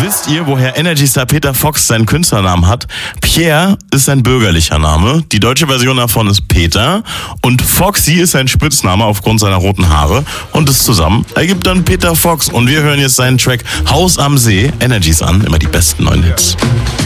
Wisst ihr, woher Energy-Star Peter Fox seinen Künstlernamen hat? Pierre ist sein bürgerlicher Name, die deutsche Version davon ist Peter und Foxy ist sein Spitzname aufgrund seiner roten Haare und das zusammen ergibt dann Peter Fox und wir hören jetzt seinen Track Haus am See, Energies an, immer die besten neuen Hits.